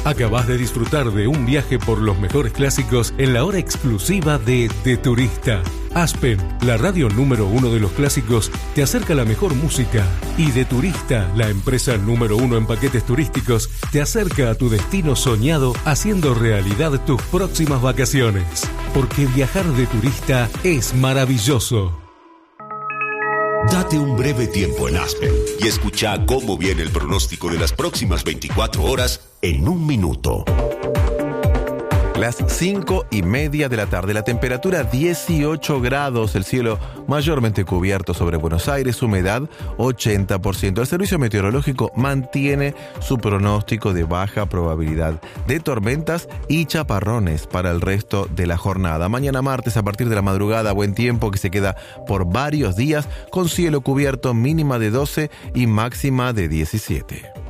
Acabás de disfrutar de un viaje por los mejores clásicos en la hora exclusiva de Turista. Aspen, la radio número 1 de los clásicos, te acerca la mejor música. Y De Turista, la empresa número 1 en paquetes turísticos, te acerca a tu destino soñado, haciendo realidad tus próximas vacaciones. Porque viajar de turista es maravilloso. Date un breve tiempo en Aspen y escucha cómo viene el pronóstico de las próximas 24 horas en un minuto. Las 5:30 de la tarde, la temperatura 18 grados, el cielo mayormente cubierto sobre Buenos Aires, humedad 80%. El servicio meteorológico mantiene su pronóstico de baja probabilidad de tormentas y chaparrones para el resto de la jornada. Mañana martes, a partir de la madrugada, buen tiempo que se queda por varios días con cielo cubierto, mínima de 12 y máxima de 17.